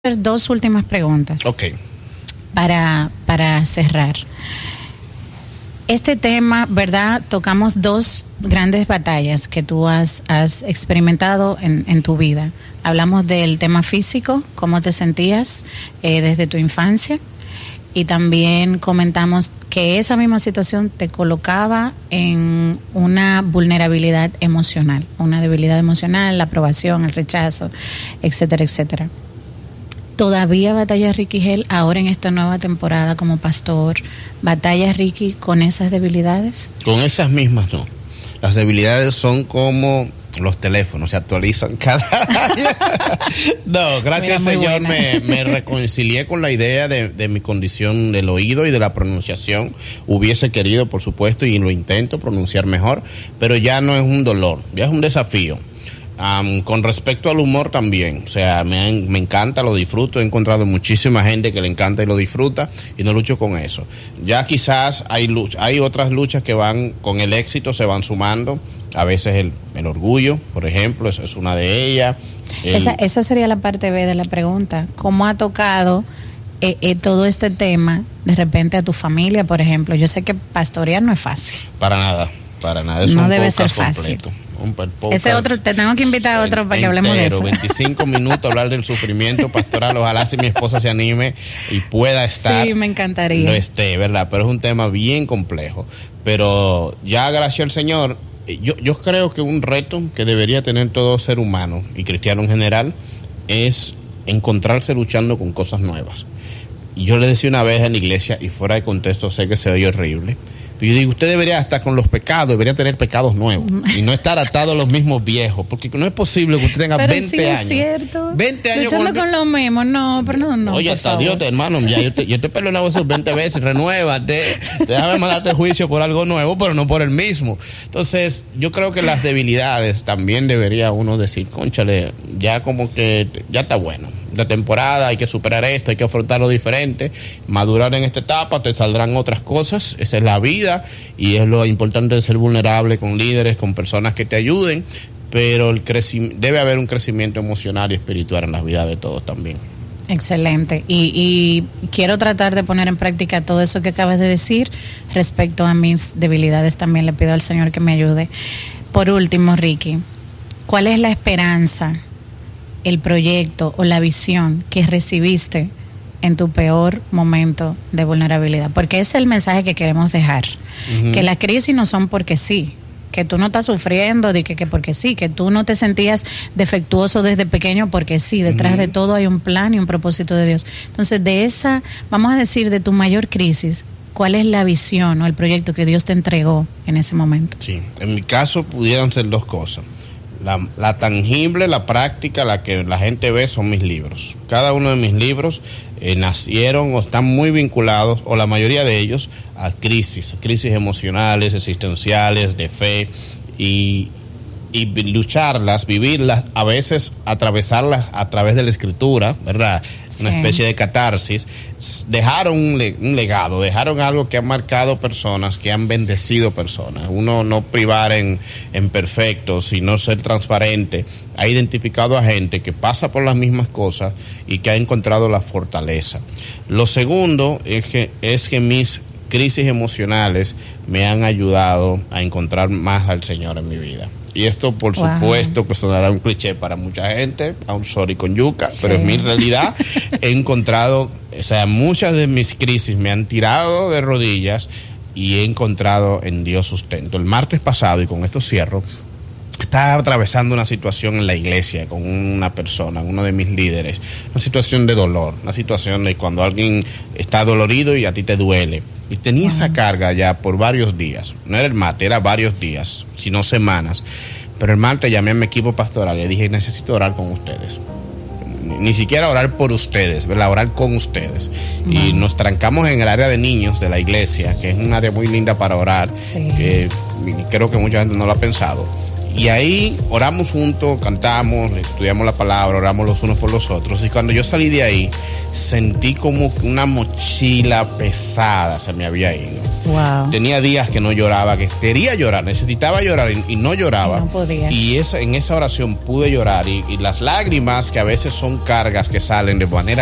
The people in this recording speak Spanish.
hacer dos últimas preguntas. Ok. Para cerrar. Este tema, ¿verdad? Tocamos dos grandes batallas que tú has experimentado en tu vida. Hablamos del tema físico, cómo te sentías desde tu infancia, y también comentamos que esa misma situación te colocaba en una vulnerabilidad emocional, una debilidad emocional, la aprobación, el rechazo, etcétera, etcétera. ¿Todavía batalla Ricky Gel ahora en esta nueva temporada como pastor? ¿Batalla Ricky con esas debilidades? Con esas mismas no. Las debilidades son como los teléfonos, se actualizan cada año. No, gracias Señor, me reconcilié con la idea de mi condición del oído y de la pronunciación. Hubiese querido, por supuesto, y lo intento pronunciar mejor, pero ya no es un dolor, ya es un desafío. Con respecto al humor también, o sea, me encanta, lo disfruto, he encontrado muchísima gente que le encanta y lo disfruta y no lucho con eso. Ya quizás hay otras luchas que van con el éxito, se van sumando, a veces el orgullo, por ejemplo, eso es una de ellas. Esa sería la parte B de la pregunta. ¿Cómo ha tocado todo este tema de repente a tu familia, por ejemplo? Yo sé que pastorear no es fácil. Para nada, es no un debe ser podcast fácil. Completo. Ese otro, te tengo que invitar a otro para que hablemos de eso. 25 minutos hablar del sufrimiento pastoral. Ojalá si mi esposa se anime y pueda estar. Sí, me encantaría. Lo esté, ¿verdad? Pero es un tema bien complejo. Pero ya gracias al Señor, yo creo que un reto que debería tener todo ser humano y cristiano en general es encontrarse luchando con cosas nuevas. Y yo le decía una vez en la iglesia, y fuera de contexto sé que se oye horrible, yo digo, usted debería estar con los pecados, debería tener pecados nuevos y no estar atado a los mismos viejos, porque no es posible que usted tenga pero 20 sí años. Es cierto. 20 años con lo mismo, no, pero no. Oye, hasta Dios, hermano, ya yo te he perdonado esos 20 veces, renuévate, déjame mandarte juicio por algo nuevo, pero no por el mismo. Entonces, yo creo que las debilidades también debería uno decir, cónchale, ya como que ya está bueno. De temporada, hay que superar esto, hay que afrontarlo diferente, madurar en esta etapa, te saldrán otras cosas, esa es la vida y es lo importante de ser vulnerable con líderes, con personas que te ayuden, pero debe haber un crecimiento emocional y espiritual en la vida de todos también. Excelente, y quiero tratar de poner en práctica todo eso que acabas de decir respecto a mis debilidades. También le pido al Señor que me ayude. Por último, Ricky, ¿cuál es la esperanza, el proyecto o la visión que recibiste en tu peor momento de vulnerabilidad? Porque ese es el mensaje que queremos dejar. Uh-huh. Que las crisis no son porque sí, que tú no estás sufriendo de que porque sí, que tú no te sentías defectuoso desde pequeño porque sí, detrás de todo hay un plan y un propósito de Dios. Entonces, de esa, vamos a decir, de tu mayor crisis, ¿cuál es la visión o el proyecto que Dios te entregó en ese momento? Sí, en mi caso pudieran ser dos cosas. La tangible, la práctica, la que la gente ve son mis libros. Cada uno de mis libros nacieron o están muy vinculados, o la mayoría de ellos, a crisis emocionales, existenciales, de fe, y lucharlas, vivirlas, a veces atravesarlas a través de la escritura, ¿verdad? Sí. Una especie de catarsis. Dejaron un legado, dejaron algo que ha marcado personas, que han bendecido personas. Uno no privar en perfectos, sino ser transparente. Ha identificado a gente que pasa por las mismas cosas y que ha encontrado la fortaleza. Lo segundo es que mis crisis emocionales me han ayudado a encontrar más al Señor en mi vida. Y esto, por supuesto, que sonará un cliché para mucha gente, I'm sorry con yuca, sí, pero es mi realidad. He encontrado, o sea, muchas de mis crisis me han tirado de rodillas y he encontrado en Dios sustento. El martes pasado, y con esto cierro, estaba atravesando una situación en la iglesia con una persona, uno de mis líderes, una situación de dolor, una situación de cuando alguien está dolorido y a ti te duele. Y tenía esa carga ya por varios días. No era el martes, era varios días, sino semanas. Pero el martes llamé a mi equipo pastoral y le dije, necesito orar con ustedes. Ni siquiera orar por ustedes, ¿verdad? Orar con ustedes. Y nos trancamos en el área de niños de la iglesia, que es un área muy linda para orar, sí, que creo que mucha gente no lo ha pensado. Y ahí oramos juntos, cantamos, estudiamos la palabra, oramos los unos por los otros. Y cuando yo salí de ahí, sentí como una mochila pesada se me había ido. Wow. Tenía días que no lloraba, que quería llorar, necesitaba llorar y no lloraba. No podía. Y en esa oración pude llorar. Y las lágrimas, que a veces son cargas que salen de manera